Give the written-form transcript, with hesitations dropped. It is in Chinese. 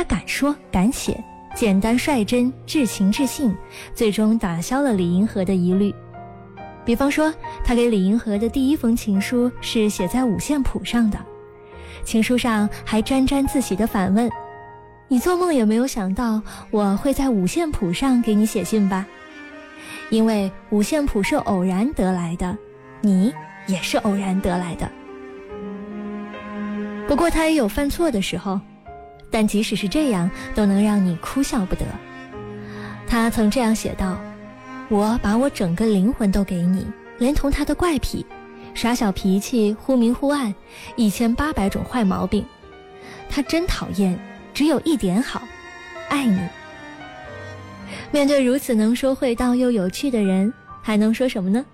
他敢说敢写，简单率真，至情至性，最终打消了李银河的疑虑。比方说，他给李银河的第一封情书是写在五线谱上的，情书上还沾沾自喜地反问：你做梦也没有想到我会在五线谱上给你写信吧？因为五线谱是偶然得来的，你也是偶然得来的。不过他也有犯错的时候，但即使是这样都能让你哭笑不得。他曾这样写道：我把我整个灵魂都给你，连同他的怪癖，耍小脾气，忽明忽暗，1800种坏毛病，他真讨厌，只有一点好，爱你。面对如此能说会道又有趣的人，还能说什么呢？